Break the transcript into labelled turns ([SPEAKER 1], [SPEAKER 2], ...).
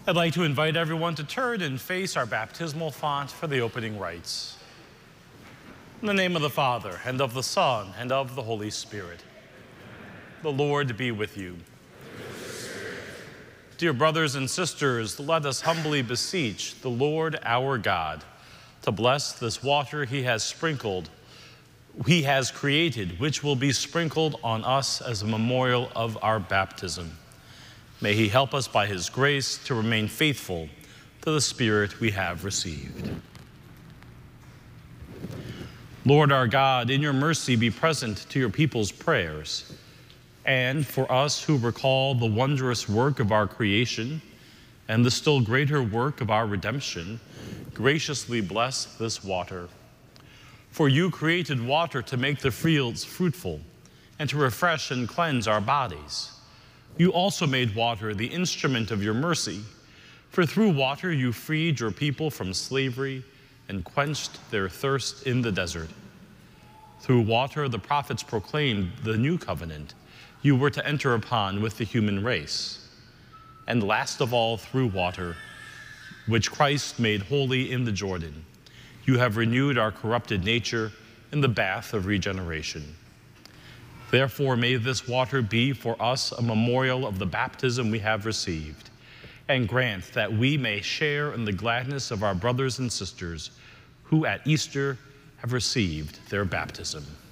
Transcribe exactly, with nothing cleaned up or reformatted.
[SPEAKER 1] I'd like to invite everyone to turn and face our baptismal font for the opening rites. In the name of the Father, and of the Son, and of the Holy Spirit. The Lord be with you. Dear brothers and sisters, let us humbly beseech the Lord our God to bless this water he has sprinkled, he has created, which will be sprinkled on us as a memorial of our baptism. May he help us by his grace to remain faithful to the Spirit we have received. Lord our God, in your mercy be present to your people's prayers, and for us who recall the wondrous work of our creation and the still greater work of our redemption, graciously bless this water. For you created water to make the fields fruitful and to refresh and cleanse our bodies. You also made water the instrument of your mercy, for through water you freed your people from slavery and quenched their thirst in the desert. Through water the prophets proclaimed the new covenant you were to enter upon with the human race. And last of all, through water, which Christ made holy in the Jordan, you have renewed our corrupted nature in the bath of regeneration. Therefore, may this water be for us a memorial of the baptism we have received, and grant that we may share in the gladness of our brothers and sisters who at Easter have received their baptism.